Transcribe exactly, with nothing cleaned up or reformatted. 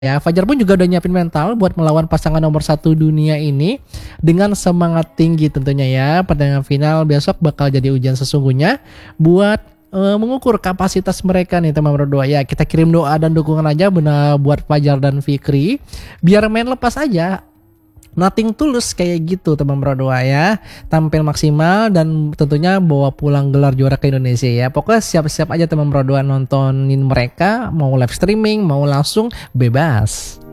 Ya, Fajar pun juga udah nyiapin mental buat melawan pasangan nomor satu dunia ini dengan semangat tinggi tentunya ya. Pertandingan final besok bakal jadi ujian sesungguhnya buat eh, mengukur kapasitas mereka nih teman berdua ya. Kita kirim doa dan dukungan aja benar buat Fajar dan Fikri biar main lepas aja. Nothing tulus kayak gitu teman berdua ya. Tampil maksimal dan tentunya bawa pulang gelar juara ke Indonesia ya. Pokoknya siap-siap aja teman berdua nontonin mereka, mau live streaming, mau langsung bebas.